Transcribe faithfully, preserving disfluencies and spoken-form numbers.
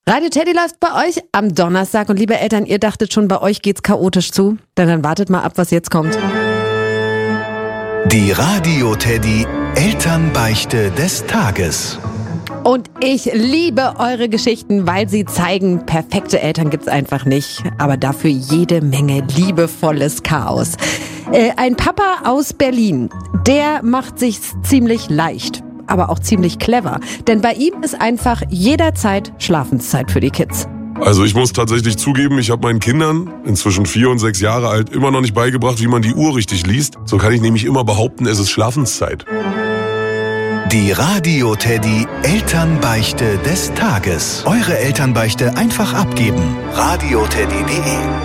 Radio Teddy läuft bei euch am Donnerstag und liebe Eltern, ihr dachtet schon, bei euch geht's chaotisch zu? Dann, dann wartet mal ab, was jetzt kommt. Die Radio Teddy Elternbeichte des Tages. Und ich liebe eure Geschichten, weil sie zeigen, perfekte Eltern gibt's einfach nicht, aber dafür jede Menge liebevolles Chaos. Äh, ein Papa aus Berlin, der macht sich's ziemlich leicht, aber auch ziemlich clever, denn bei ihm ist einfach jederzeit Schlafenszeit für die Kids. Also ich muss tatsächlich zugeben, ich habe meinen Kindern, inzwischen vier und sechs Jahre alt, immer noch nicht beigebracht, wie man die Uhr richtig liest. So kann ich nämlich immer behaupten, es ist Schlafenszeit. Die Radio Teddy Elternbeichte des Tages. Eure Elternbeichte einfach abgeben. radio teddy punkt de